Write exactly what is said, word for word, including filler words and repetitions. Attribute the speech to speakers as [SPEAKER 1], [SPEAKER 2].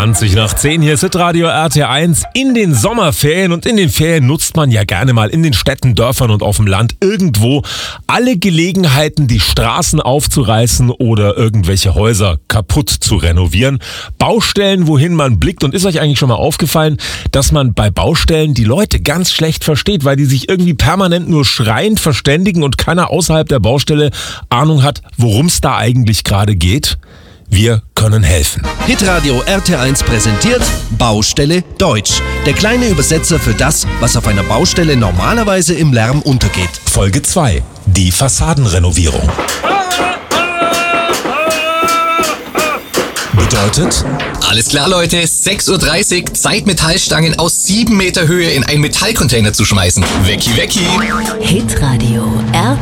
[SPEAKER 1] zwanzig nach zehn, hier ist Hitradio R T eins in den Sommerferien, und in den Ferien nutzt man ja gerne mal in den Städten, Dörfern und auf dem Land irgendwo alle Gelegenheiten, die Straßen aufzureißen oder irgendwelche Häuser kaputt zu renovieren. Baustellen, wohin man blickt. Und ist euch eigentlich schon mal aufgefallen, dass man bei Baustellen die Leute ganz schlecht versteht, weil die sich irgendwie permanent nur schreiend verständigen und keiner außerhalb der Baustelle Ahnung hat, worum es da eigentlich gerade geht? Wir können helfen.
[SPEAKER 2] Hitradio R T eins präsentiert Baustelle Deutsch. Der kleine Übersetzer für das, was auf einer Baustelle normalerweise im Lärm untergeht.
[SPEAKER 1] Folge zwei. Die Fassadenrenovierung. Bedeutet?
[SPEAKER 3] Alles klar, Leute. sechs Uhr dreißig. Zeit, Metallstangen aus sieben Meter Höhe in einen Metallcontainer zu schmeißen. Wecki, wecki.
[SPEAKER 4] Hitradio R